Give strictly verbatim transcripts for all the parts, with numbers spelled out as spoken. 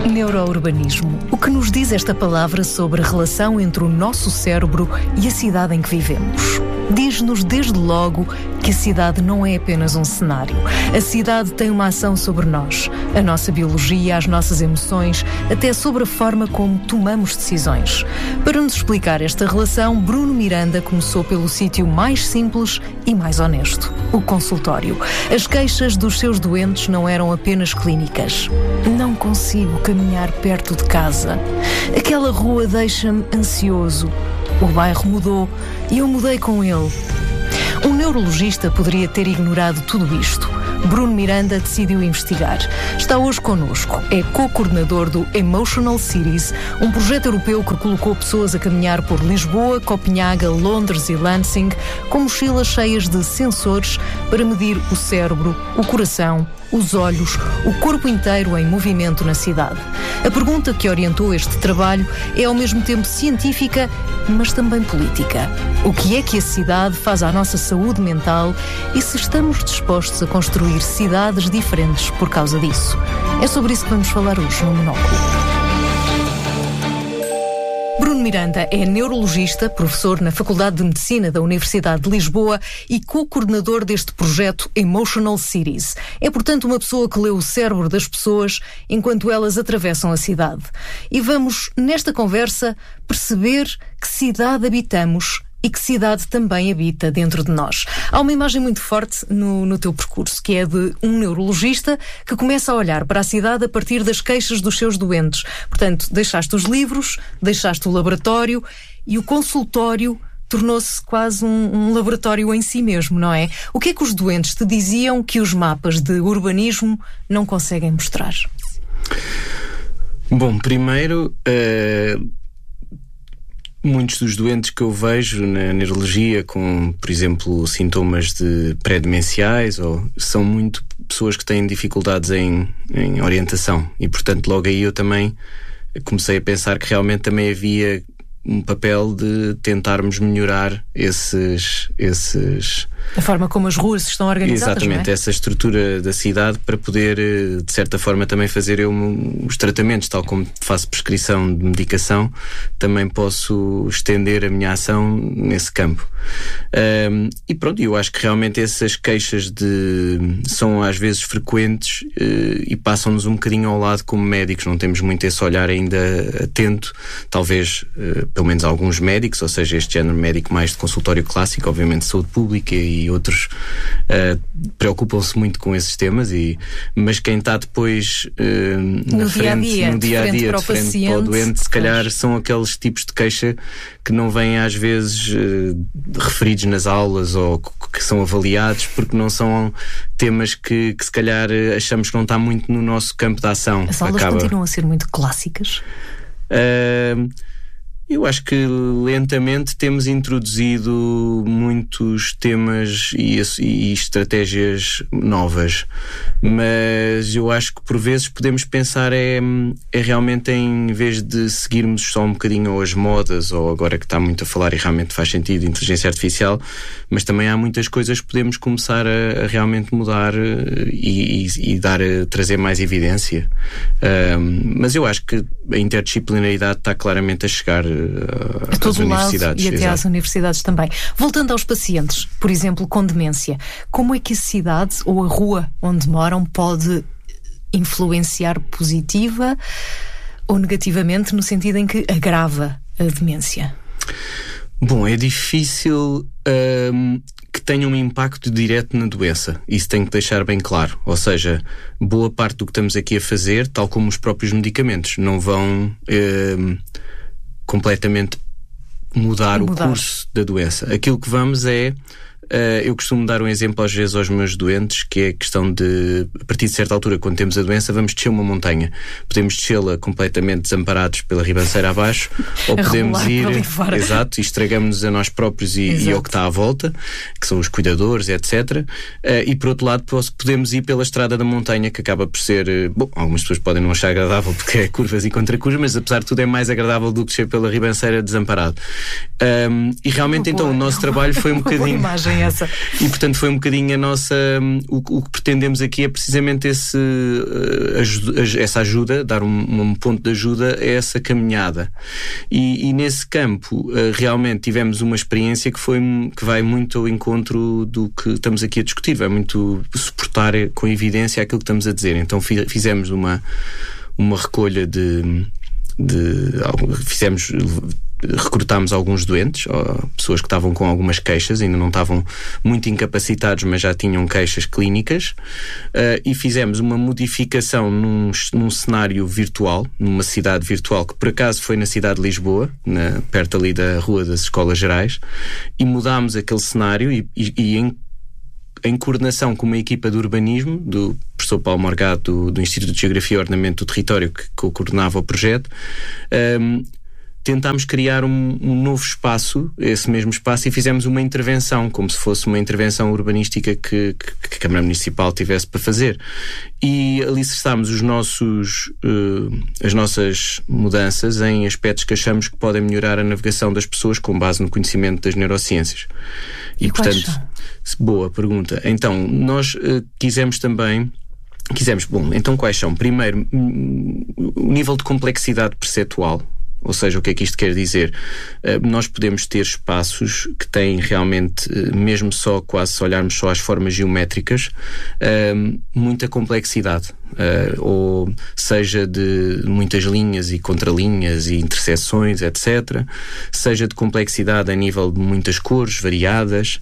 Neurourbanismo. O que nos diz esta palavra sobre a relação entre o nosso cérebro e a cidade em que vivemos? Diz-nos desde logo que a cidade não é apenas um cenário. A cidade tem uma ação sobre nós, a nossa biologia, as nossas emoções, até sobre a forma como tomamos decisões. Para nos explicar esta relação, Bruno Miranda começou pelo sítio mais simples e mais honesto, o consultório. As queixas dos seus doentes não eram apenas clínicas. Não consigo caminhar perto de casa. Aquela rua deixa-me ansioso. O bairro mudou e eu mudei com ele. Um neurologista poderia ter ignorado tudo isto. Bruno Miranda decidiu investigar. Está hoje connosco. É co-coordenador do Emotional Cities, um projeto europeu que colocou pessoas a caminhar por Lisboa, Copenhaga, Londres e Lansing com mochilas cheias de sensores para medir o cérebro, o coração, os olhos, o corpo inteiro em movimento na cidade. A pergunta que orientou este trabalho é ao mesmo tempo científica, mas também política. O que é que a cidade faz à nossa saúde mental e se estamos dispostos a construir cidades diferentes por causa disso? É sobre isso que vamos falar hoje no Monóculo. Bruno Miranda é neurologista, professor na Faculdade de Medicina da Universidade de Lisboa e co-coordenador deste projeto Emotional Cities. É, portanto, uma pessoa que lê o cérebro das pessoas enquanto elas atravessam a cidade. E vamos, nesta conversa, perceber que cidade habitamos e que cidade também habita dentro de nós. Há uma imagem muito forte no, no teu percurso, que é de um neurologista que começa a olhar para a cidade a partir das queixas dos seus doentes. Portanto, deixaste os livros, deixaste o laboratório e o consultório tornou-se quase um, um laboratório em si mesmo, não é? O que é que os doentes te diziam que os mapas de urbanismo não conseguem mostrar? Bom, primeiro... Uh... Muitos dos doentes que eu vejo na neurologia com, por exemplo, sintomas de pré-demenciais ou são muito pessoas que têm dificuldades em, em orientação e, portanto, logo aí eu também comecei a pensar que realmente também havia um papel de tentarmos melhorar esses... esses a forma como as ruas estão organizadas. Exatamente, não é? Essa estrutura da cidade para poder, de certa forma, também fazer eu os tratamentos, tal como faço prescrição de medicação, também posso estender a minha ação nesse campo. Um, e pronto, eu acho que realmente essas queixas de, são às vezes frequentes uh, e passam-nos um bocadinho ao lado como médicos, não temos muito esse olhar ainda atento, talvez uh, pelo menos alguns médicos, ou seja, este género médico mais de consultório clássico, obviamente saúde pública e outros uh, preocupam-se muito com esses temas, e, mas quem está depois uh, na frente, dia -dia, no dia a dia, para de frente paciente, para o doente, se calhar pois. São aqueles tipos de queixa que não vêm às vezes uh, referidos nas aulas ou que são avaliados porque não são temas que, que se calhar achamos que não está muito no nosso campo de ação. As aulas Acaba... continuam a ser muito clássicas? Uh, Eu acho que lentamente temos introduzido muitos temas e, e estratégias novas, mas eu acho que por vezes podemos pensar é, é realmente em vez de seguirmos só um bocadinho as modas, ou agora que está muito a falar e realmente faz sentido, inteligência artificial, mas também há muitas coisas que podemos começar a, a realmente mudar e, e, e dar a trazer mais evidência. Um, mas eu acho que a interdisciplinaridade está claramente a chegar a todo o lado e até exato. Às universidades também. Voltando aos pacientes, por exemplo, com demência, como é que a cidade ou a rua onde moram pode influenciar positiva ou negativamente, no sentido em que agrava a demência? Bom, é difícil hum, que tenha um impacto direto na doença. Isso tem que deixar bem claro. Ou seja, boa parte do que estamos aqui a fazer, tal como os próprios medicamentos, não vão hum, completamente mudar, mudar o curso da doença. Aquilo que vamos é... Uh, eu costumo dar um exemplo às vezes aos meus doentes, que é a questão de, a partir de certa altura, quando temos a doença, vamos descer uma montanha. Podemos descê-la completamente desamparados pela ribanceira abaixo, ou podemos ir, exato, e estragamos-nos a nós próprios e, e ao que está à volta, que são os cuidadores, etcétera. Uh, e por outro lado, podemos ir pela estrada da montanha, que acaba por ser, bom, algumas pessoas podem não achar agradável porque é curvas e contracurvas, mas apesar de tudo é mais agradável do que descer pela ribanceira desamparado. Um, e realmente então o nosso trabalho foi um bocadinho... essa. E portanto foi um bocadinho a nossa... O, o que pretendemos aqui é precisamente esse, uh, ajuda, essa ajuda, dar um, um ponto de ajuda a essa caminhada. E, e nesse campo uh, realmente tivemos uma experiência que, foi, que vai muito ao encontro do que estamos aqui a discutir, vai muito suportar com evidência aquilo que estamos a dizer. Então fizemos uma, uma recolha de... de fizemos... recrutámos alguns doentes, pessoas que estavam com algumas queixas, ainda não estavam muito incapacitados, mas já tinham queixas clínicas, uh, e fizemos uma modificação num, num cenário virtual, numa cidade virtual, que por acaso foi na cidade de Lisboa, na, perto ali da Rua das Escolas Gerais, e mudámos aquele cenário e, e, e em, em coordenação com uma equipa de urbanismo, do professor Paulo Morgado, do, do Instituto de Geografia e Ordenamento do Território, que, que coordenava o projeto, um, tentámos criar um, um novo espaço, esse mesmo espaço, e fizemos uma intervenção, como se fosse uma intervenção urbanística que, que, que a Câmara Municipal tivesse para fazer. E alicerçámos os nossos, uh, as nossas mudanças em aspectos que achamos que podem melhorar a navegação das pessoas com base no conhecimento das neurociências. E, e portanto, boa pergunta. Então, nós uh, quisemos também Quisemos, bom, então quais são? Primeiro, o nível de complexidade perceptual. Ou seja, o que é que isto quer dizer? Uh, nós podemos ter espaços que têm realmente, uh, mesmo só quase se olharmos só às formas geométricas, uh, muita complexidade. Uh, ou seja de muitas linhas e contralinhas e interseções, etcétera. Seja de complexidade a nível de muitas cores variadas.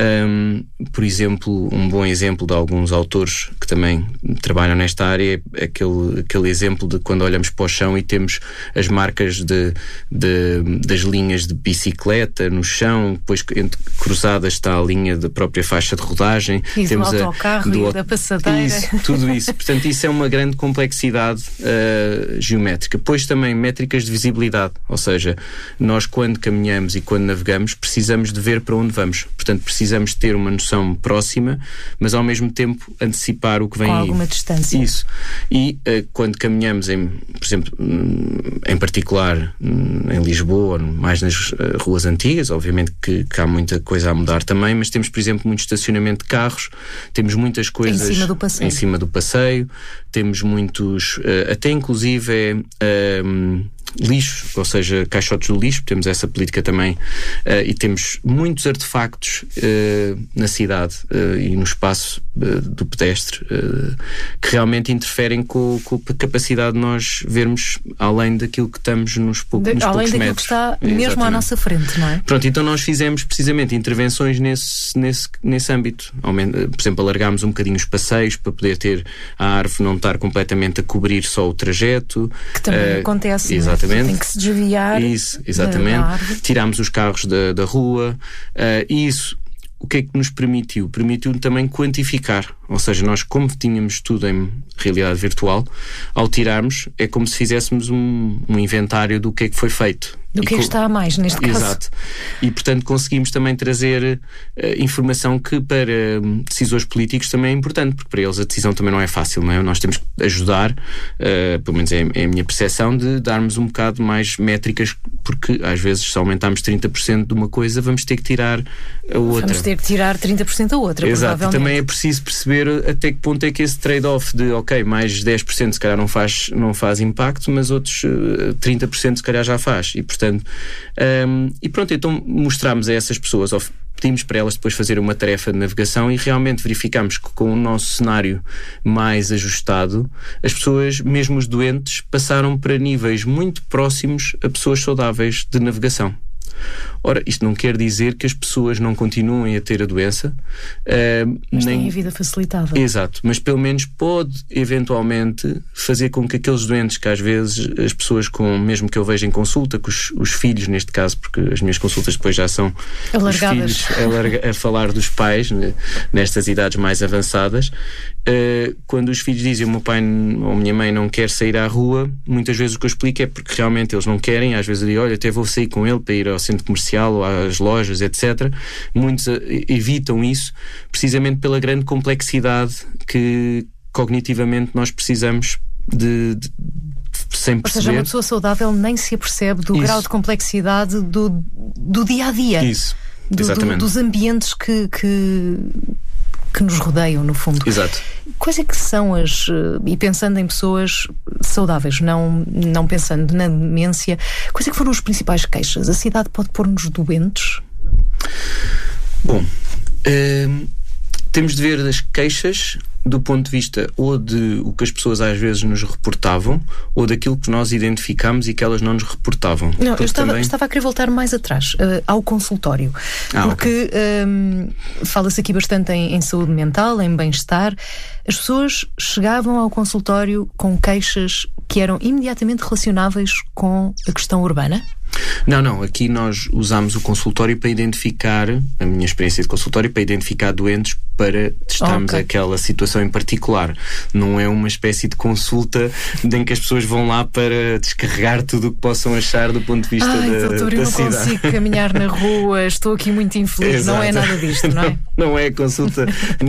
Um, por exemplo, um bom exemplo de alguns autores que também trabalham nesta área é aquele, aquele exemplo de quando olhamos para o chão e temos as marcas de, de, das linhas de bicicleta no chão, depois cruzadas está a linha da própria faixa de rodagem. E temos do autocarro a, do, e da passadeira. Isso, tudo isso. Portanto, isso é uma grande complexidade uh, geométrica. Depois também métricas de visibilidade, ou seja, nós quando caminhamos e quando navegamos precisamos de ver para onde vamos. Portanto, precisamos ter uma noção próxima, mas ao mesmo tempo antecipar o que vem com aí. alguma distância. Isso. E uh, quando caminhamos, em, por exemplo, em particular em Lisboa, mais nas uh, ruas antigas, obviamente que, que há muita coisa a mudar também, mas temos, por exemplo, muito estacionamento de carros, temos muitas coisas em cima do passeio. Em cima do passeio. Temos muitos, até inclusive é, um, lixos, ou seja, caixotes do lixo, temos essa política também, uh, e temos muitos artefactos uh, na cidade uh, e no espaço uh, do pedestre uh, que realmente interferem com, com a capacidade de nós vermos além daquilo que estamos nos, pou, de, nos além poucos daquilo metros. Que está mesmo Exatamente. À nossa frente, não é? Pronto, então nós fizemos precisamente intervenções nesse, nesse, nesse âmbito. Por exemplo, alargámos um bocadinho os passeios para poder ter a árvore não estar completamente a cobrir só o trajeto. Que também uh, acontece, exatamente. Tem que se desviar. Isso, exatamente. Tirámos os carros da, da rua. Uh, e isso, o que é que nos permitiu? Permitiu também quantificar. Ou seja, nós, como tínhamos tudo em realidade virtual, ao tirarmos, é como se fizéssemos um, um inventário do que é que foi feito. Do que é que está a mais, neste caso. Exato. E, portanto, conseguimos também trazer uh, informação que para uh, decisores políticos também é importante, porque para eles a decisão também não é fácil, não é? Nós temos que ajudar, uh, pelo menos é, é a minha percepção, de darmos um bocado mais métricas, porque às vezes se aumentarmos trinta por cento de uma coisa, vamos ter que tirar a outra. Vamos ter que tirar trinta por cento a outra, Exato. Provavelmente. E também é preciso perceber até que ponto é que esse trade-off de, ok, mais dez por cento se calhar não faz, não faz impacto, mas outros uh, trinta por cento se calhar já faz. E, portanto, um, e pronto, então mostramos a essas pessoas, pedimos para elas depois fazer uma tarefa de navegação e realmente verificamos que com o nosso cenário mais ajustado, as pessoas, mesmo os doentes, passaram para níveis muito próximos a pessoas saudáveis de navegação. Ora, isto não quer dizer que as pessoas não continuem a ter a doença. Uh, mas nem... têm a vida facilitada. Exato, mas pelo menos pode eventualmente fazer com que aqueles doentes que às vezes as pessoas, com, mesmo que eu veja em consulta, com os, os filhos neste caso, porque as minhas consultas depois já são alargadas, os filhos a, a falar dos pais né, nestas idades mais avançadas, uh, quando os filhos dizem o meu pai ou a minha mãe não quer sair à rua, muitas vezes o que eu explico é porque realmente eles não querem. Às vezes eu digo, olha, até vou sair com ele para ir ao centro comercial ou às lojas, etcétera. Muitos evitam isso precisamente pela grande complexidade que cognitivamente nós precisamos de, de sem perceber. Ou seja, uma pessoa saudável nem se apercebe do isso. grau de complexidade do, do dia a dia. Isso. do, do, dos ambientes que, que, que nos rodeiam, no fundo. Exato. Quais é que são as... E pensando em pessoas saudáveis, não, não pensando na demência, quais é que foram as principais queixas? A cidade pode pôr-nos doentes? Bom, hum, temos de ver as queixas do ponto de vista ou de o que as pessoas às vezes nos reportavam, ou daquilo que nós identificámos e que elas não nos reportavam. Não, eu estava, também... estava a querer voltar mais atrás, uh, ao consultório. Ah, porque okay. um, fala-se aqui bastante em, em saúde mental, em bem-estar. As pessoas chegavam ao consultório com queixas que eram imediatamente relacionáveis com a questão urbana? Não, não. Aqui nós usámos o consultório para identificar, a minha experiência de consultório, para identificar doentes para testarmos okay. aquela situação em particular. Não é uma espécie de consulta em que as pessoas vão lá para descarregar tudo o que possam achar do ponto de vista Ai, da, doutor, da eu não cidade. Consigo caminhar na rua, estou aqui muito infeliz. Exato. Não é nada disto, não é? Não, não é consulta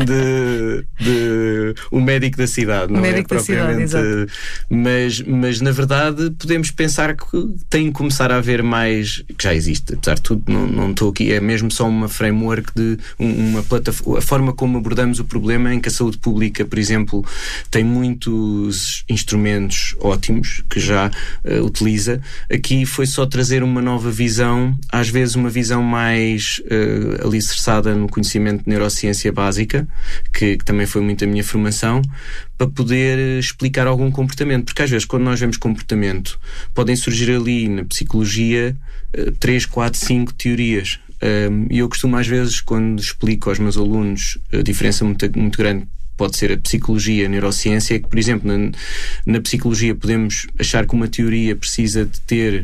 de, de o médico da cidade. Não o médico é da cidade, exato. Mas, mas, na verdade, podemos pensar que tem que começar a haver mais, que já existe, apesar de tudo, não, não estou aqui, é mesmo só uma framework de uma plataforma, a forma como abordamos o problema, em que a saúde pública, por exemplo, tem muitos instrumentos ótimos que já uh, utiliza. Aqui foi só trazer uma nova visão, às vezes uma visão mais uh, alicerçada no conhecimento de neurociência básica, que, que também foi muito a minha formação, para poder explicar algum comportamento, porque às vezes quando nós vemos comportamento podem surgir ali na psicologia três, quatro, cinco teorias, e eu costumo às vezes, quando explico aos meus alunos a diferença muito, muito grande pode ser a psicologia, a neurociência, é que, por exemplo, na, na psicologia podemos achar que uma teoria precisa de ter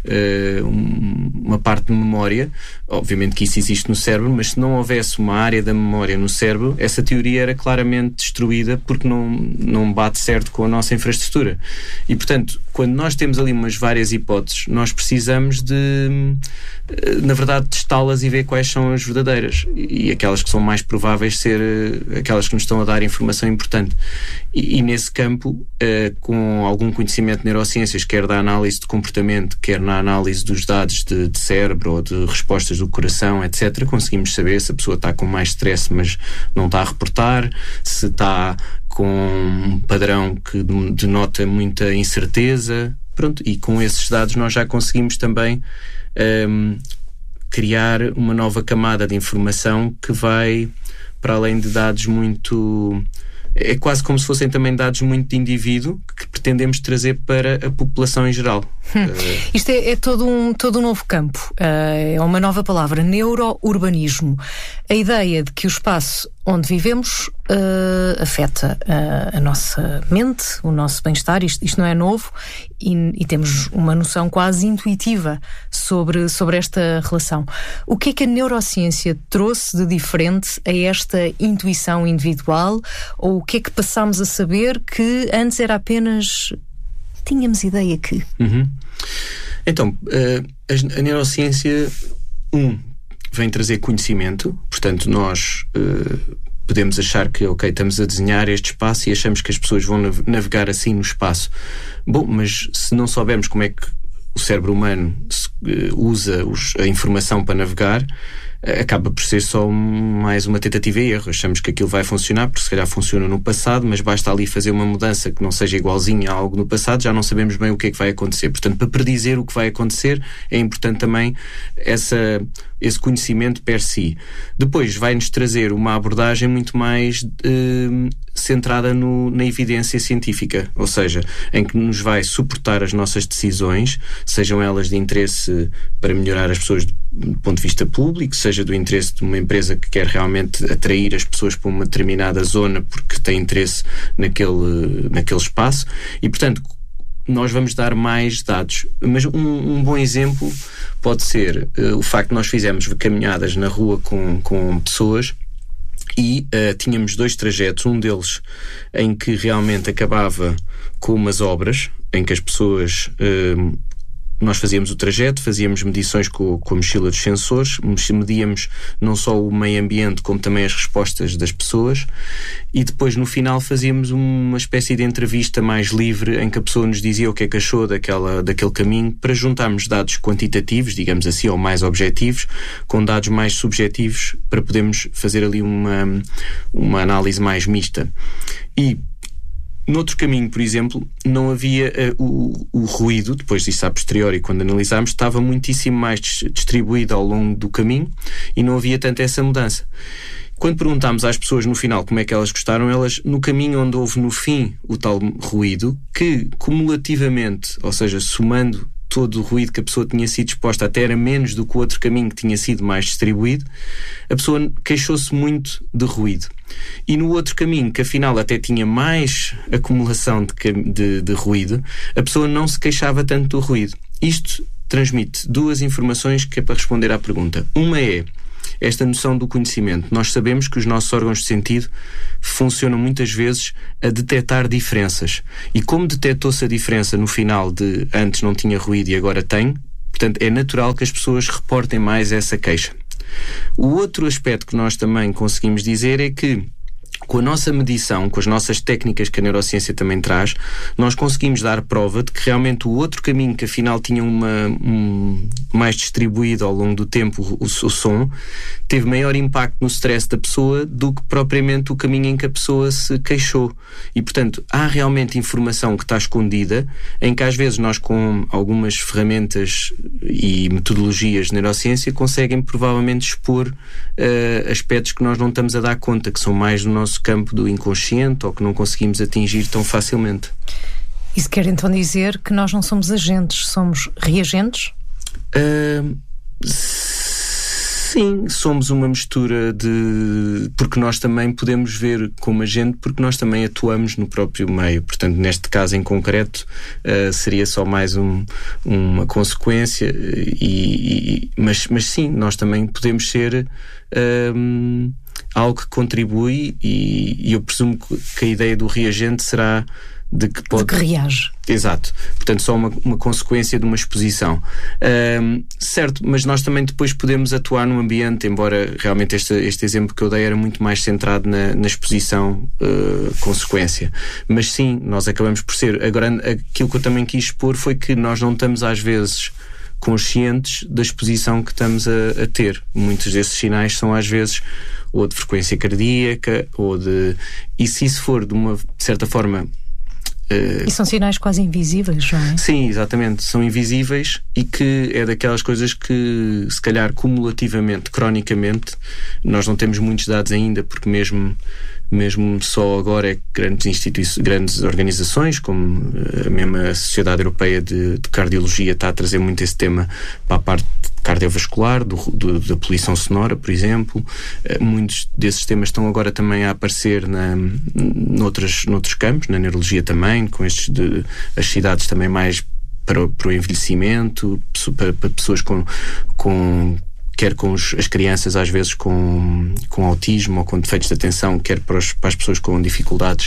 uh, um, uma parte de memória. Obviamente que isso existe no cérebro, mas se não houvesse uma área da memória no cérebro, essa teoria era claramente destruída porque não, não bate certo com a nossa infraestrutura. E, portanto, quando nós temos ali umas várias hipóteses, nós precisamos de, na verdade, testá-las e ver quais são as verdadeiras e aquelas que são mais prováveis ser aquelas que nos estão a dar informação importante. E, e nesse campo, uh, com algum conhecimento de neurociências, quer da análise de comportamento, quer na análise dos dados de, de cérebro ou de respostas do coração, etcétera, conseguimos saber se a pessoa está com mais stress, mas não está a reportar, se está com um padrão que denota muita incerteza. Pronto, e com esses dados nós já conseguimos também um, criar uma nova camada de informação que vai para além de dados muito... É quase como se fossem também dados muito de indivíduo que pretendemos trazer para a população em geral. Hum. Uh... Isto é, é todo, um, todo um novo campo. Uh, é uma nova palavra, neurourbanismo. A ideia de que o espaço onde vivemos uh, afeta uh, a nossa mente, o nosso bem-estar. Isto, isto não é novo e, e temos uma noção quase intuitiva sobre, sobre esta relação. O que é que a neurociência trouxe de diferente a esta intuição individual? Ou o que é que passámos a saber que antes era apenas... tínhamos ideia que... Uhum. Então, uh, a, a neurociência, um, vem trazer conhecimento, portanto nós uh, podemos achar que, ok, estamos a desenhar este espaço e achamos que as pessoas vão navegar assim no espaço. Bom, mas se não soubermos como é que o cérebro humano se, uh, usa os, a informação para navegar, acaba por ser só mais uma tentativa e erro. Achamos que aquilo vai funcionar, porque se calhar funciona no passado, mas basta ali fazer uma mudança que não seja igualzinha a algo no passado, já não sabemos bem o que é que vai acontecer. Portanto, para predizer o que vai acontecer, é importante também essa, esse conhecimento per si. Depois vai-nos trazer uma abordagem muito mais eh, centrada no, na evidência científica, ou seja, em que nos vai suportar as nossas decisões, sejam elas de interesse para melhorar as pessoas do ponto de vista público, seja do interesse de uma empresa que quer realmente atrair as pessoas para uma determinada zona porque tem interesse naquele, naquele espaço e, portanto, nós vamos dar mais dados. Mas um, um bom exemplo pode ser uh, o facto de nós fizermos caminhadas na rua com, com pessoas e uh, tínhamos dois trajetos, um deles em que realmente acabava com umas obras, em que as pessoas... Uh, nós fazíamos o trajeto, fazíamos medições com, com a mochila dos sensores, medíamos não só o meio ambiente como também as respostas das pessoas, e depois no final fazíamos uma espécie de entrevista mais livre em que a pessoa nos dizia o que é que achou daquela, daquele caminho, para juntarmos dados quantitativos, digamos assim, ou mais objetivos, com dados mais subjetivos, para podermos fazer ali uma, uma análise mais mista. E noutro caminho, por exemplo, não havia uh, o, o ruído, depois disso a posteriori, quando analisámos, estava muitíssimo mais distribuído ao longo do caminho e não havia tanto essa mudança. Quando perguntámos às pessoas no final como é que elas gostaram, elas, no caminho onde houve no fim o tal ruído, que cumulativamente, ou seja, somando todo o ruído que a pessoa tinha sido exposta, até era menos do que o outro caminho que tinha sido mais distribuído, a pessoa queixou-se muito de ruído. E no outro caminho, que afinal até tinha mais acumulação de, de, de ruído, a pessoa não se queixava tanto do ruído. Isto transmite duas informações que é para responder à pergunta. Uma é esta noção do conhecimento. Nós sabemos que os nossos órgãos de sentido funcionam muitas vezes a detectar diferenças. E como detectou-se a diferença no final de antes não tinha ruído e agora tem, portanto é natural que as pessoas reportem mais essa queixa. O outro aspecto que nós também conseguimos dizer é que com a nossa medição, com as nossas técnicas que a neurociência também traz, nós conseguimos dar prova de que realmente o outro caminho, que afinal tinha uma, um, mais distribuído ao longo do tempo o, o, o som, teve maior impacto no stress da pessoa do que propriamente o caminho em que a pessoa se queixou. E, portanto, há realmente informação que está escondida, em que às vezes nós, com algumas ferramentas e metodologias de neurociência, conseguem provavelmente expor uh, aspectos que nós não estamos a dar conta, que são mais no nosso campo do inconsciente ou que não conseguimos atingir tão facilmente. Isso quer então dizer que nós não somos agentes, somos reagentes? Uh, sim, somos uma mistura de... porque nós também podemos ver como agente, porque nós também atuamos no próprio meio. Portanto, neste caso em concreto, uh, seria só mais um, uma consequência, e, e, mas, mas sim, nós também podemos ser... Uh, algo que contribui, e, e eu presumo que a ideia do reagente será de que pode... De que reage. Exato. Portanto, só uma, uma consequência de uma exposição. Um, certo, mas nós também depois podemos atuar no ambiente, embora realmente este, este exemplo que eu dei era muito mais centrado na, na exposição uh, consequência. Mas sim, nós acabamos por ser... Agora, aquilo que eu também quis expor foi que nós não estamos às vezes conscientes da exposição que estamos a, a ter. Muitos desses sinais são às vezes ou de frequência cardíaca, ou de... E se isso for de uma de certa forma... Uh... E são sinais quase invisíveis, não é? Sim, exatamente. São invisíveis e que é daquelas coisas que, se calhar, cumulativamente, cronicamente, nós não temos muitos dados ainda, porque mesmo... mesmo só agora é que grandes instituições, grandes organizações, como a mesma Sociedade Europeia de, de Cardiologia, está a trazer muito esse tema para a parte cardiovascular, do, do, da poluição sonora, por exemplo. Muitos desses temas estão agora também a aparecer na, noutras, noutros campos, na neurologia também, com estes de, as cidades também mais para, para o envelhecimento, para, para pessoas com, com quer com os, as crianças às vezes com, com autismo ou com defeitos de atenção, quer para, os, para as pessoas com dificuldades,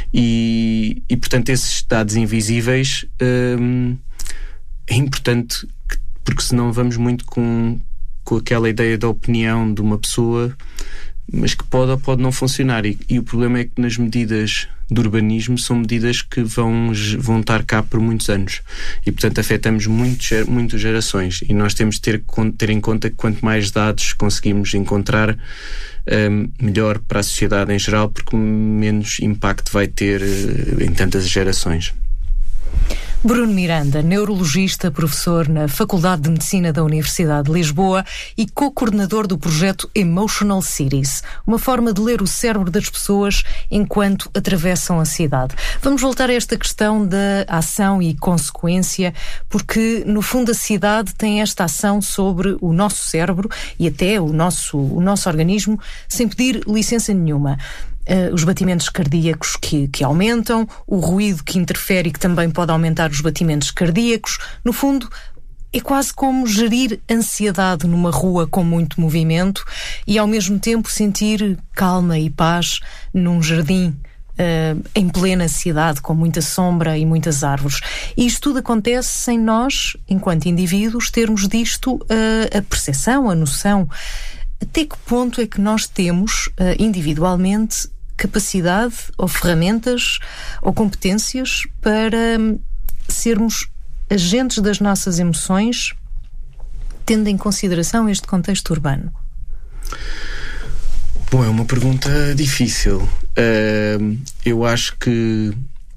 e, e portanto esses dados invisíveis hum, é importante, porque senão vamos muito com, com aquela ideia da opinião de uma pessoa, mas que pode ou pode não funcionar, e, e o problema é que nas medidas de urbanismo são medidas que vão, vão estar cá por muitos anos, e portanto afetamos muito, muito gerações, e nós temos de ter, ter em conta que quanto mais dados conseguimos encontrar, um, melhor para a sociedade em geral, porque menos impacto vai ter uh, em tantas gerações. Bruno Miranda, neurologista, professor na Faculdade de Medicina da Universidade de Lisboa e co-coordenador do projeto Emotional Cities, uma forma de ler o cérebro das pessoas enquanto atravessam a cidade. Vamos voltar a esta questão da ação e consequência, porque no fundo a cidade tem esta ação sobre o nosso cérebro e até o nosso, o nosso organismo sem pedir licença nenhuma. Uh, os batimentos cardíacos que, que aumentam, o ruído que interfere e que também pode aumentar os batimentos cardíacos. No fundo, é quase como gerir ansiedade numa rua com muito movimento e ao mesmo tempo sentir calma e paz num jardim uh, em plena cidade, com muita sombra e muitas árvores. E isto tudo acontece sem nós, enquanto indivíduos, termos disto uh, a percepção, a noção. Até que ponto é que nós temos, uh, individualmente, capacidade ou ferramentas ou competências para um, sermos agentes das nossas emoções, tendo em consideração este contexto urbano? Bom, é uma pergunta difícil. Uh, eu acho que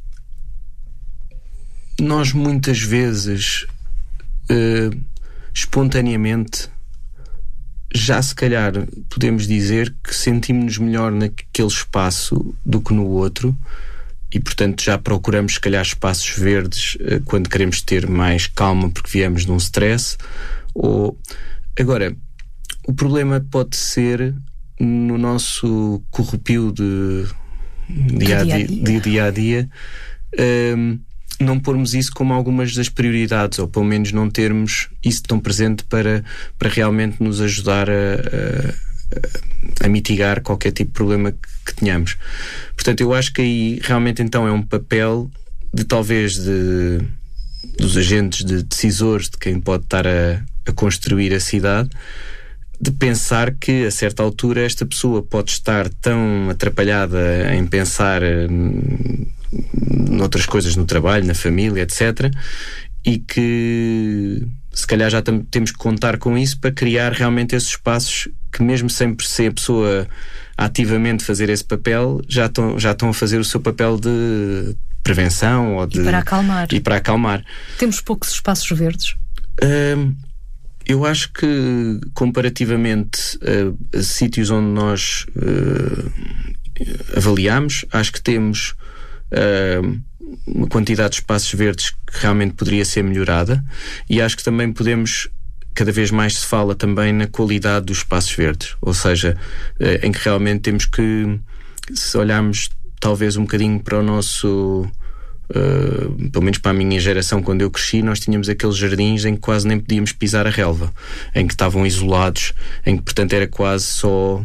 nós muitas vezes, uh, espontaneamente, já se calhar podemos dizer que sentimos-nos melhor naquele espaço do que no outro e, portanto, já procuramos se calhar espaços verdes uh, quando queremos ter mais calma porque viemos de um stress. Ou... Agora, o problema pode ser no nosso corrupio de dia a dia, de dia, a dia um, não pormos isso como algumas das prioridades, ou pelo menos não termos isso tão presente para, para realmente nos ajudar a, a, a mitigar qualquer tipo de problema que, que tenhamos. Portanto, eu acho que aí realmente então é um papel de talvez de, dos agentes de decisores, de quem pode estar a, a construir a cidade, de pensar que a certa altura esta pessoa pode estar tão atrapalhada em pensar hum, noutras coisas no trabalho, na família, etcétera, e que se calhar já tam- temos que contar com isso para criar realmente esses espaços que, mesmo sem ser a pessoa ativamente fazer esse papel, já estão, já estão a fazer o seu papel de prevenção ou de, e para acalmar. E para acalmar. Temos poucos espaços verdes? Hum, Eu acho que, comparativamente a, a sítios onde nós uh, avaliamos, acho que temos uh, uma quantidade de espaços verdes que realmente poderia ser melhorada, e acho que também podemos, cada vez mais se fala também na qualidade dos espaços verdes, ou seja, uh, em que realmente temos que, se olharmos talvez um bocadinho para o nosso... Uh, pelo menos para a minha geração, quando eu cresci, nós tínhamos aqueles jardins em que quase nem podíamos pisar a relva, em que estavam isolados, em que portanto era quase só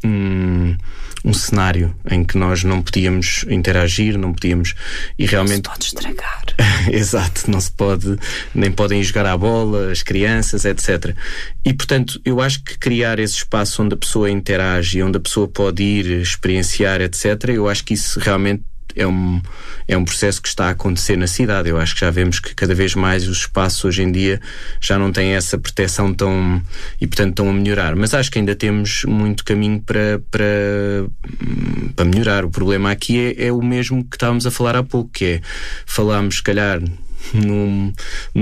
um, um cenário em que nós não podíamos interagir, não podíamos, e realmente não se pode estragar. Exato, não se pode, nem podem ir jogar à bola as crianças, etcétera. E portanto eu acho que criar esse espaço onde a pessoa interage, onde a pessoa pode ir experienciar, etcétera, eu acho que isso realmente É um, é um processo que está a acontecer na cidade. Eu acho que já vemos que cada vez mais os espaços hoje em dia já não têm essa proteção tão, e portanto estão a melhorar, mas acho que ainda temos muito caminho para, para, para melhorar. O problema aqui é, é o mesmo que estávamos a falar há pouco, que é, falámos se calhar Num,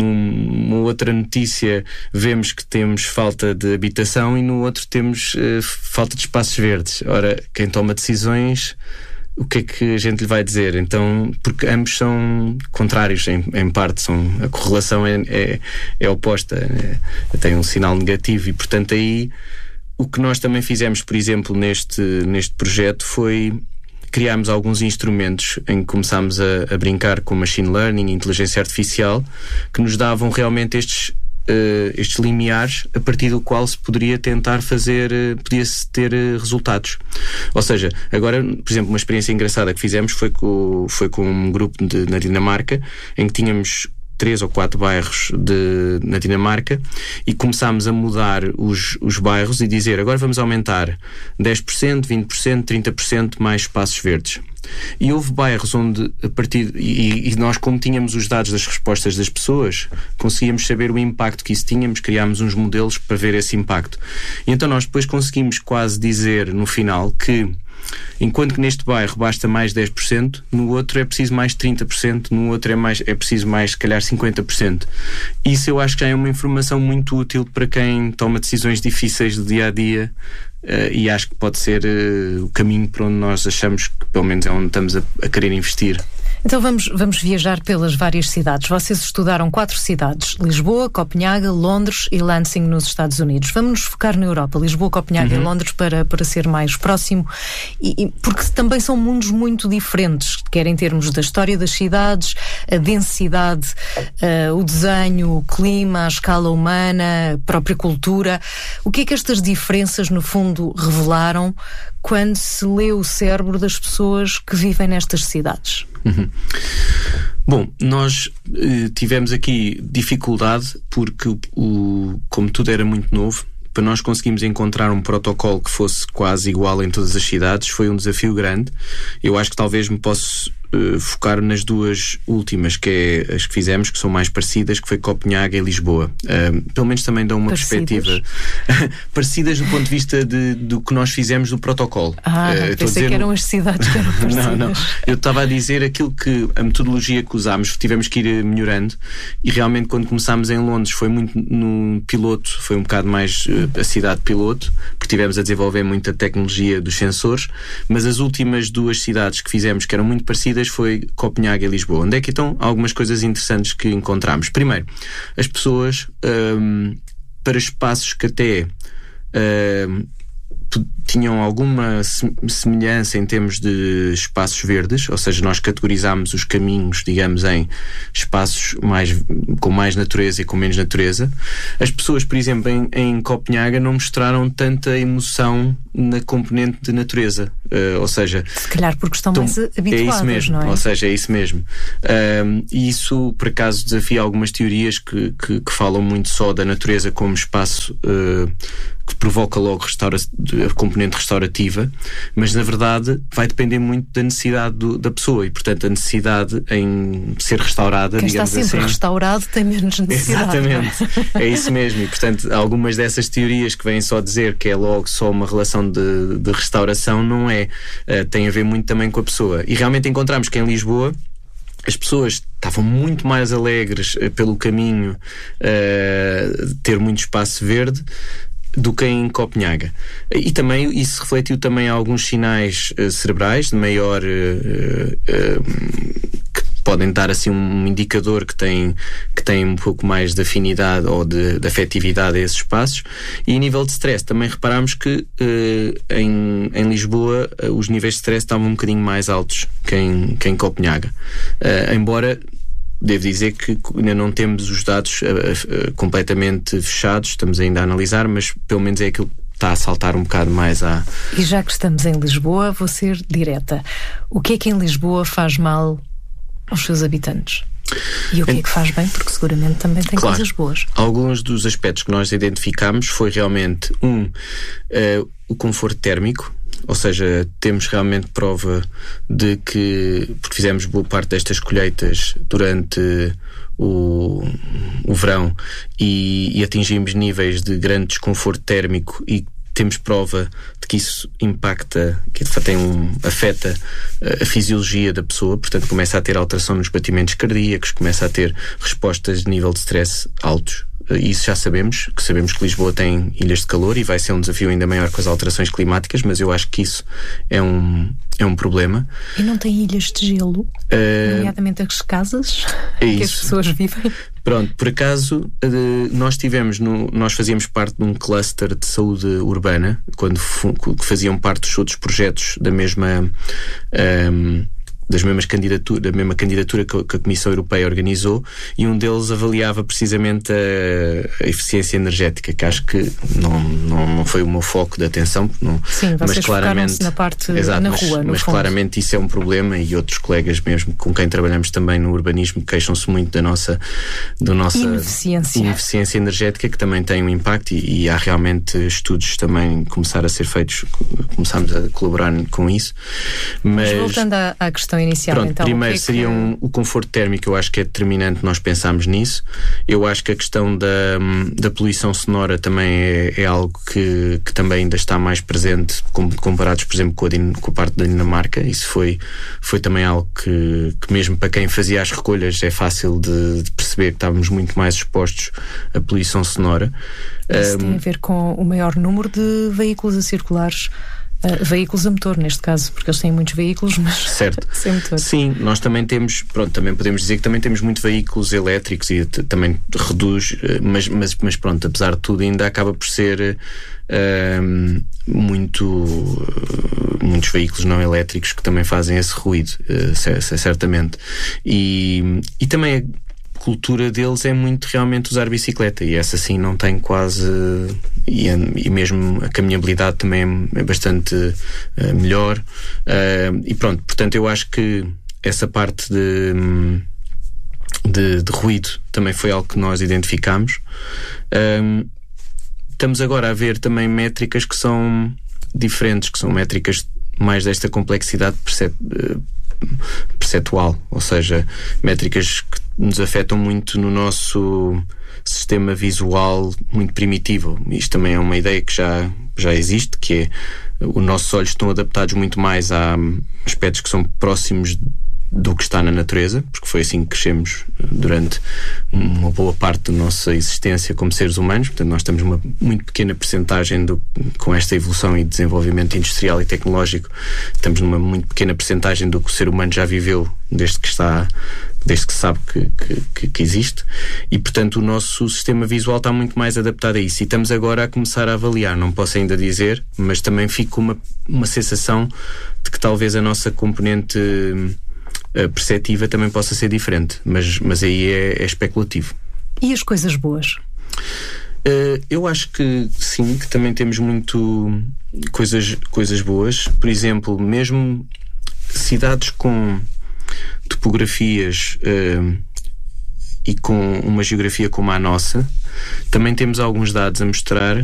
numa outra notícia vemos que temos falta de habitação e no outro temos uh, falta de espaços verdes. Ora, quem toma decisões, o que é que a gente lhe vai dizer? Então, porque ambos são contrários em, em parte, são, a correlação é, é, é oposta, é, tem um sinal negativo, e portanto aí o que nós também fizemos, por exemplo, neste, neste projeto foi criámos alguns instrumentos em que começámos a, a brincar com machine learning e inteligência artificial, que nos davam realmente estes Uh, estes limiares a partir do qual se poderia tentar fazer, uh, podia-se ter uh, resultados. Ou seja, agora, por exemplo, uma experiência engraçada que fizemos foi com, foi com um grupo de, na Dinamarca, em que tínhamos três ou quatro bairros de, na Dinamarca, e começámos a mudar os, os bairros e dizer, agora vamos aumentar dez por cento, vinte por cento, trinta por cento mais espaços verdes. E houve bairros onde, a partir e, e nós, como tínhamos os dados das respostas das pessoas, conseguíamos saber o impacto que isso tínhamos, criámos uns modelos para ver esse impacto. E então nós depois conseguimos quase dizer no final que, enquanto que neste bairro basta mais dez por cento, no outro é preciso mais trinta por cento, no outro é, mais, é preciso mais, se calhar, cinquenta por cento. Isso eu acho que já é uma informação muito útil para quem toma decisões difíceis do dia a dia. Uh, e acho que pode ser uh, o caminho para onde nós achamos que, pelo menos, é onde estamos a, a querer investir. Então vamos, vamos viajar pelas várias cidades. Vocês estudaram quatro cidades: Lisboa, Copenhaga, Londres e Lansing, nos Estados Unidos. Vamos nos focar na Europa, Lisboa, Copenhaga uhum. e Londres, para, para ser mais próximo, e, e, porque também são mundos muito diferentes, quer em termos da história das cidades, a densidade, uh, o desenho, o clima, a escala humana, a própria cultura. O que é que estas diferenças, no fundo, revelaram quando se lê o cérebro das pessoas que vivem nestas cidades? Uhum. Bom, nós eh, tivemos aqui dificuldade porque, o, o, como tudo era muito novo, para nós conseguirmos encontrar um protocolo que fosse quase igual em todas as cidades foi um desafio grande. Eu acho que talvez me posso uh, focar nas duas últimas, que é as que fizemos, que são mais parecidas, que foi Copenhaga e Lisboa. Uh, pelo menos também dão uma parecidas. perspectiva parecidas do ponto de vista de, do que nós fizemos do protocolo. Ah, uh, pensei dizer... que eram as cidades que eram parecidas. Não, não. Eu estava a dizer aquilo que a metodologia que usámos, tivemos que ir melhorando, e realmente quando começámos em Londres foi muito no piloto, foi um bocado mais uh, a cidade piloto, porque tivemos a desenvolver muita tecnologia dos sensores, mas as últimas duas cidades que fizemos que eram muito parecidas foi Copenhaga e Lisboa. Onde é que estão algumas coisas interessantes que encontramos? Primeiro, as pessoas um, para espaços que até um, tinham alguma semelhança em termos de espaços verdes, ou seja, nós categorizámos os caminhos, digamos, em espaços mais, com mais natureza e com menos natureza. As pessoas, por exemplo, em, em Copenhaga não mostraram tanta emoção na componente de natureza, uh, ou seja... Se calhar porque estão mais habituadas, é isso mesmo, não é? Ou seja, é isso mesmo. Um, e isso, por acaso, desafia algumas teorias que, que, que falam muito só da natureza como espaço uh, que provoca logo restaura- a componente restaurativa, mas na verdade vai depender muito da necessidade do, da pessoa e, portanto, a necessidade em ser restaurada, quem digamos está sempre assim, restaurado tem menos necessidade. Exatamente, é isso mesmo. E, portanto, algumas dessas teorias que vêm só dizer que é logo só uma relação de, de restauração, não é. Uh, tem a ver muito também com a pessoa. E realmente encontramos que em Lisboa as pessoas estavam muito mais alegres uh, pelo caminho, uh, ter muito espaço verde, do que em Copenhaga. E também isso refletiu também alguns sinais uh, cerebrais de maior uh, uh, que podem dar assim um indicador que tem, que tem um pouco mais de afinidade ou de, de afetividade a esses espaços. E a nível de stress também reparámos que uh, em, em Lisboa uh, os níveis de stress estavam um bocadinho mais altos que em, que em Copenhaga, uh, embora devo dizer que ainda não temos os dados uh, uh, completamente fechados, estamos ainda a analisar, mas pelo menos é aquilo que está a saltar um bocado mais à... E já que estamos em Lisboa, vou ser direta. O que é que em Lisboa faz mal aos seus habitantes? E o que é que faz bem? Porque seguramente também tem claro, coisas boas. Alguns dos aspectos que nós identificamos foi realmente, um, uh, o conforto térmico. Ou seja, temos realmente prova de que, porque fizemos boa parte destas colheitas durante o, o verão e, e atingimos níveis de grande desconforto térmico, e temos prova de que isso impacta, que de facto tem um, afeta a fisiologia da pessoa, portanto começa a ter alteração nos batimentos cardíacos, começa a ter respostas de nível de stress altos. Isso já sabemos, que sabemos que Lisboa tem ilhas de calor e vai ser um desafio ainda maior com as alterações climáticas, mas eu acho que isso é um, é um problema. E não tem ilhas de gelo? Uh, nomeadamente as casas é que as pessoas vivem? Pronto, por acaso nós tivemos no, nós fazíamos parte de um cluster de saúde urbana, quando faziam parte dos outros projetos da mesma... Um, das mesmas candidatura, da mesma candidatura que a Comissão Europeia organizou, e um deles avaliava precisamente a, a eficiência energética, que acho que não, não, não foi o meu foco de atenção. Não, Sim, vocês mas claramente na parte exato, na mas, rua, no mas fundo. Claramente isso é um problema, e outros colegas mesmo com quem trabalhamos também no urbanismo queixam-se muito da nossa, da nossa ineficiência. ineficiência energética, que também tem um impacto, e, e há realmente estudos também começar a ser feitos, começamos a colaborar com isso. Mas, mas voltando à, à questão inicial, pronto, então, primeiro o que é seria que... um, o conforto térmico. Eu acho que é determinante nós pensarmos nisso. Eu acho que a questão da, da poluição sonora também é, é algo que, que também ainda está mais presente, comparados, por exemplo, com a, com a parte da Dinamarca. Isso foi, foi também algo que, que mesmo para quem fazia as recolhas é fácil de, de perceber que estávamos muito mais expostos à poluição sonora. Isso um, tem a ver com o maior número de veículos a circular. Uh, veículos a motor, neste caso, porque eles têm muitos veículos, mas certo. sem motor. Sim, nós também temos, pronto, também podemos dizer que também temos muito veículos elétricos, e t- também reduz, mas, mas, mas pronto, apesar de tudo ainda acaba por ser uh, muito uh, muitos veículos não elétricos que também fazem esse ruído, uh, certamente. E, e também a cultura deles é muito realmente usar bicicleta, e essa sim não tem quase, e, e mesmo a caminhabilidade também é bastante uh, melhor, uh, e pronto, portanto eu acho que essa parte de, de, de ruído também foi algo que nós identificámos. Um, estamos agora a ver também métricas que são diferentes, que são métricas mais desta complexidade percep, perceptual, ou seja, métricas que nos afetam muito no nosso sistema visual muito primitivo. Isto também é uma ideia que já, já existe, que é os nossos olhos estão adaptados muito mais a aspectos que são próximos do que está na natureza, porque foi assim que crescemos durante uma boa parte da nossa existência como seres humanos. Portanto, nós temos uma muito pequena percentagem do, com esta evolução e desenvolvimento industrial e tecnológico, estamos numa muito pequena percentagem do que o ser humano já viveu desde que está, desde que sabe que, que, que existe, e portanto o nosso sistema visual está muito mais adaptado a isso, e estamos agora a começar a avaliar. Não posso ainda dizer, mas também fico com uma, uma sensação de que talvez a nossa componente a perceptiva também possa ser diferente, mas, mas aí é, é especulativo. E as coisas boas? Uh, eu acho que sim, que também temos muito coisas, coisas boas. Por exemplo, mesmo cidades com topografias uh, e com uma geografia como a nossa, também temos alguns dados a mostrar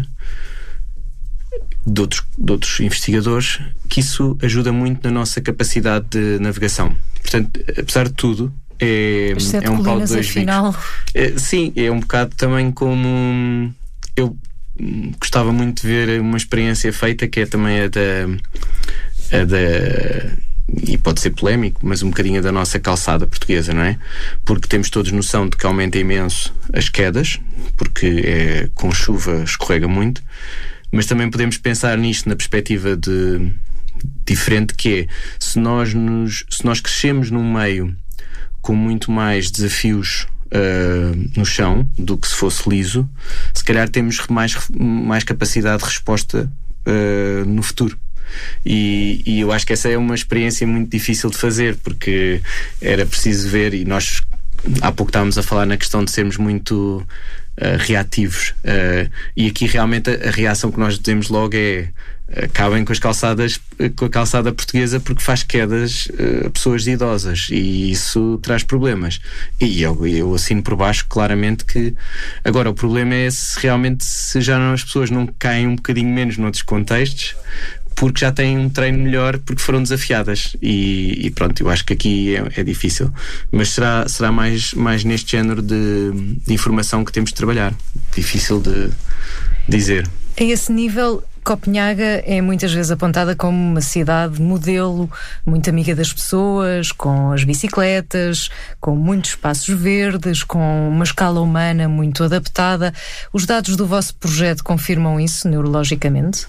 de outros, de outros investigadores que isso ajuda muito na nossa capacidade de navegação. Portanto, apesar de tudo, é, é um pau de dois bicos. É, sim, é um bocado também como eu gostava muito de ver uma experiência feita, que é também a da, a da e pode ser polémico, mas um bocadinho da nossa calçada portuguesa, não é? Porque temos todos noção de que aumenta imenso as quedas, porque é, com chuva escorrega muito, mas também podemos pensar nisto na perspectiva de diferente, que é, se nós, nos, se nós crescemos num meio com muito mais desafios uh, no chão do que se fosse liso, se calhar temos mais, mais capacidade de resposta uh, no futuro. E, e eu acho que essa é uma experiência muito difícil de fazer, porque era preciso ver, e nós há pouco estávamos a falar na questão de sermos muito uh, reativos, uh, e aqui realmente a, a reação que nós dizemos logo é: acabem com as calçadas, com a calçada portuguesa, porque faz quedas uh, a pessoas idosas, e isso traz problemas. E eu, eu assino por baixo claramente que agora o problema é se realmente se já não, as pessoas não caem um bocadinho menos noutros contextos, porque já têm um treino melhor, porque foram desafiadas, e, e pronto, eu acho que aqui é, é difícil, mas será, será mais, mais neste género de, de informação que temos de trabalhar. Difícil de dizer. A esse nível, Copenhaga é muitas vezes apontada como uma cidade modelo, muito amiga das pessoas, com as bicicletas, com muitos espaços verdes, com uma escala humana muito adaptada. Os dados do vosso projeto confirmam isso neurologicamente?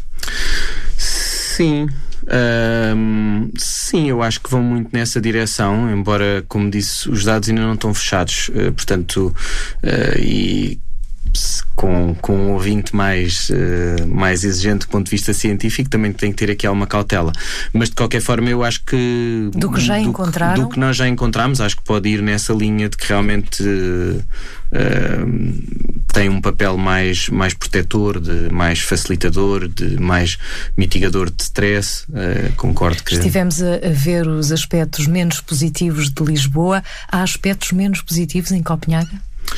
Sim, um, sim, eu acho que vão muito nessa direção, embora, como disse, os dados ainda não estão fechados, uh, portanto, uh, e com, com um ouvinte mais, uh, mais exigente do ponto de vista científico, também tem que ter aqui alguma cautela. Mas de qualquer forma, eu acho que do que já do, encontraram, do que nós já encontramos, acho que pode ir nessa linha de que realmente uh, uh, tem um papel mais, mais protetor, de, mais facilitador, de mais mitigador de stress. Uh, concordo que estivemos a, a ver os aspectos menos positivos de Lisboa. Há aspectos menos positivos em Copenhaga?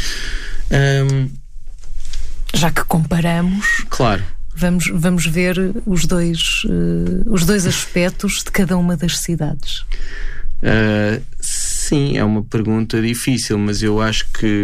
Um, Já que comparamos, claro, vamos, vamos ver os dois, uh, os dois aspectos de cada uma das cidades. Uh, sim, é uma pergunta difícil, mas eu acho que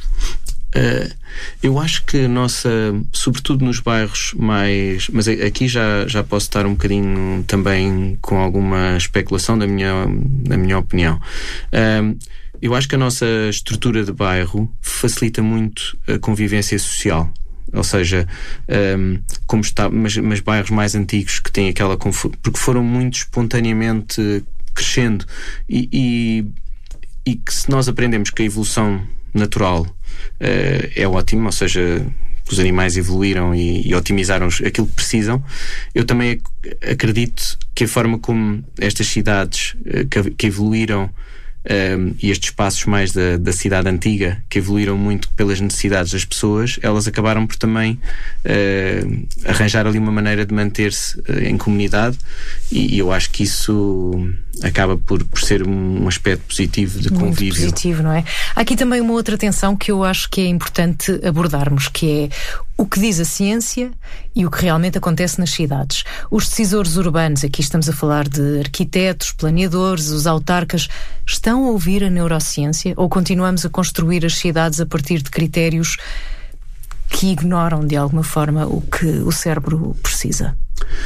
uh, eu acho que a nossa, sobretudo nos bairros mais, mas aqui já, já posso estar um bocadinho também com alguma especulação da minha, da minha opinião. Uh, Eu acho que a nossa estrutura de bairro facilita muito a convivência social. Ou seja, um, como está, mas, mas bairros mais antigos que têm aquela confusão, porque foram muito espontaneamente crescendo, e, e, e que se nós aprendemos que a evolução natural uh, é ótima, ou seja, os animais evoluíram e, e otimizaram aquilo que precisam, eu também ac- acredito que a forma como estas cidades uh, que, que evoluíram um, e estes espaços mais da, da cidade antiga, que evoluíram muito pelas necessidades das pessoas, elas acabaram por também uh, arranjar ali uma maneira de manter-se uh, em comunidade, e, e eu acho que isso acaba por, por ser um, um aspecto positivo de convívio. Muito positivo, não é? Há aqui também uma outra tensão que eu acho que é importante abordarmos, que é o que diz a ciência e o que realmente acontece nas cidades. Os decisores urbanos, aqui estamos a falar de arquitetos, planeadores, os autarcas, estão a ouvir a neurociência ou continuamos a construir as cidades a partir de critérios que ignoram de alguma forma o que o cérebro precisa?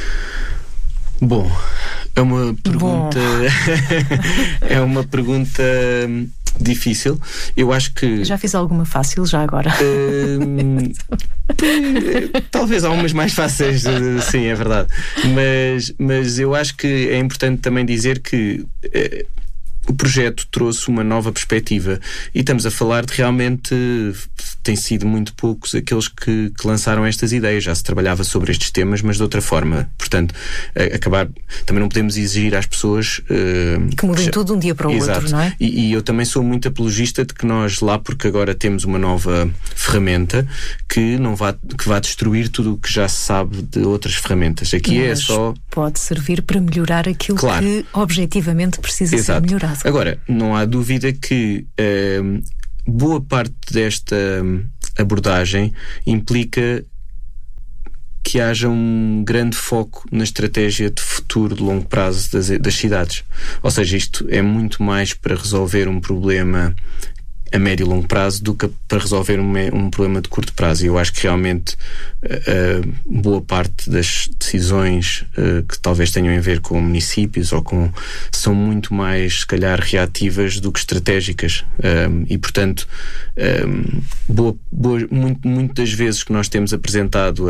Bom, é uma pergunta é uma pergunta difícil. Eu acho que... Já fiz alguma fácil, já agora? Uh, talvez há umas mais fáceis, sim, é verdade. Mas, mas eu acho que é importante também dizer que uh, o projeto trouxe uma nova perspectiva, e estamos a falar de realmente, tem sido muito poucos aqueles que, que lançaram estas ideias. Já se trabalhava sobre estes temas, mas de outra forma. Portanto, acabar, também não podemos exigir às pessoas uh, que mudem já, tudo de um dia para o exato. outro, não é? E, e eu também sou muito apologista de que nós lá, porque agora temos uma nova ferramenta que não vá, que vá destruir tudo o que já se sabe de outras ferramentas. Aqui mas é só... pode servir para melhorar aquilo, claro, que objetivamente precisa, exato, ser melhorado. Agora, não há dúvida que uh, boa parte desta abordagem implica que haja um grande foco na estratégia de futuro de longo prazo das, das cidades. Ou seja, isto é muito mais para resolver um problema a médio e longo prazo do que para resolver um, um problema de curto prazo. E eu acho que realmente uh, boa parte das decisões uh, que talvez tenham a ver com municípios ou com, são muito mais, se calhar, reativas do que estratégicas. Um, e, portanto, um, boa, boa, muito, muito das vezes que nós temos apresentado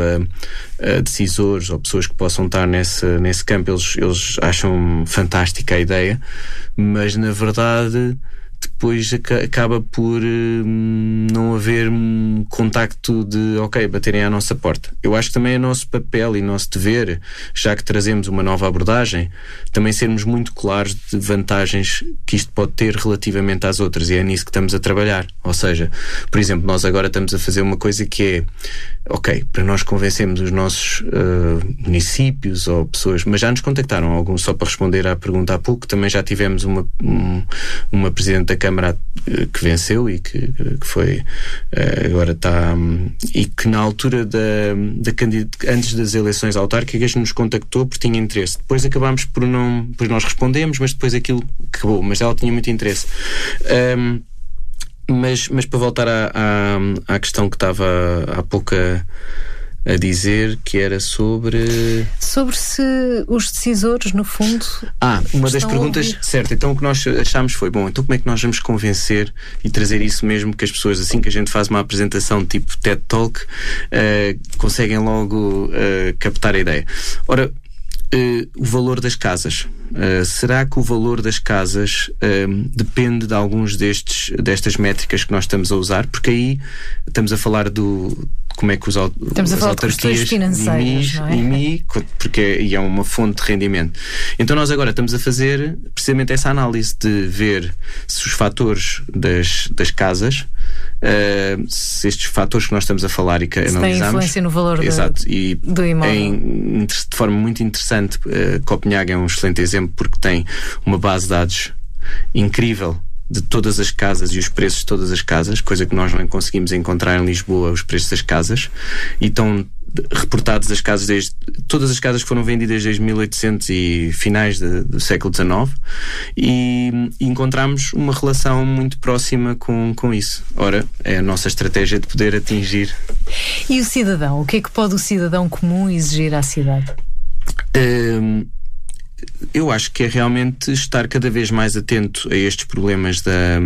a, a decisores ou pessoas que possam estar nesse, nesse campo, eles, eles acham fantástica a ideia, mas, na verdade, depois acaba por hum, não haver um contacto de, ok, baterem à nossa porta. Eu acho que também é nosso papel e nosso dever, já que trazemos uma nova abordagem, também sermos muito claros de vantagens que isto pode ter relativamente às outras, e é nisso que estamos a trabalhar. Ou seja, por exemplo, nós agora estamos a fazer uma coisa que é, ok, para nós convencermos os nossos uh, municípios ou pessoas, mas já nos contactaram alguns, só para responder à pergunta há pouco, também já tivemos uma, um, uma presidente da Câmara que venceu e que, que foi agora está e que na altura da, da antes das eleições autárquicas nos contactou porque tinha interesse. Depois acabámos por não, depois nós respondemos, mas depois aquilo acabou, mas ela tinha muito interesse. Um, mas, mas para voltar à, à, à questão que estava há pouco a, a dizer, que era sobre... Sobre se os decisores, no fundo... Ah, uma das perguntas... Certo, então o que nós achámos foi, bom, então como é que nós vamos convencer e trazer isso mesmo que as pessoas, assim que a gente faz uma apresentação tipo TED Talk, uh, conseguem logo uh, captar a ideia. Ora, Uh, o valor das casas. Uh, será que o valor das casas uh, depende de alguns destes, destas métricas que nós estamos a usar? Porque aí estamos a falar do como é que os, estamos as a autarquias financeiras, não é? I M I, porque é, e é uma fonte de rendimento. Então nós agora estamos a fazer precisamente essa análise de ver se os fatores das, das casas, uh, se estes fatores que nós estamos a falar e que se analisamos, tem influência no valor exato, do, e do imóvel. Em, de forma muito interessante, uh, Copenhague é um excelente exemplo porque tem uma base de dados incrível de todas as casas e os preços de todas as casas, coisa que nós não conseguimos encontrar em Lisboa, os preços das casas, e estão reportados as casas desde, todas as casas que foram vendidas desde mil e oitocentos e finais de, do século dezenove, e, e encontramos uma relação muito próxima com, com isso. Ora, é a nossa estratégia de poder atingir. E o cidadão? O que é que pode o cidadão comum exigir à cidade? Um, eu acho que é realmente estar cada vez mais atento a estes problemas da,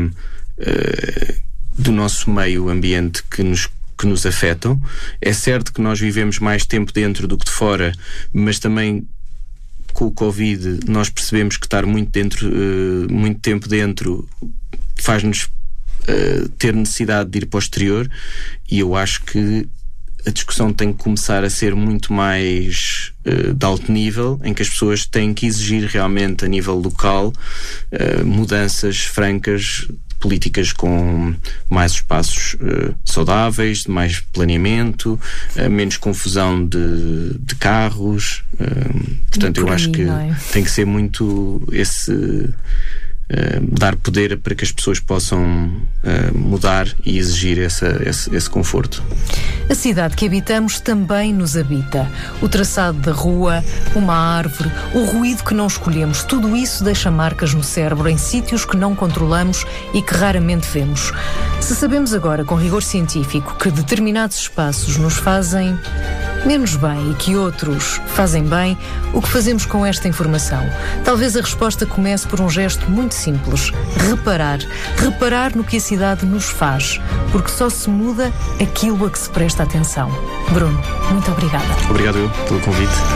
uh, do nosso meio ambiente que nos, que nos afetam. É certo que nós vivemos mais tempo dentro do que de fora, mas também com o Covid nós percebemos que estar muito, dentro, uh, muito tempo dentro faz-nos uh, ter necessidade de ir para o exterior, e eu acho que a discussão tem que começar a ser muito mais uh, de alto nível, em que as pessoas têm que exigir realmente a nível local uh, mudanças francas, políticas com mais espaços uh, saudáveis, de mais planeamento, uh, menos confusão de, de carros. Uh, portanto, eu acho que é? tem que ser muito esse... Uh, dar poder para que as pessoas possam uh, mudar e exigir essa, esse, esse conforto. A cidade que habitamos também nos habita. O traçado da rua, uma árvore, o ruído que não escolhemos, tudo isso deixa marcas no cérebro em sítios que não controlamos e que raramente vemos. Se sabemos agora, com rigor científico, que determinados espaços nos fazem menos bem e que outros fazem bem, o que fazemos com esta informação? Talvez a resposta comece por um gesto muito simples: reparar. Reparar no que a cidade nos faz, porque só se muda aquilo a que se presta atenção. Bruno, muito obrigada. Obrigado eu pelo convite.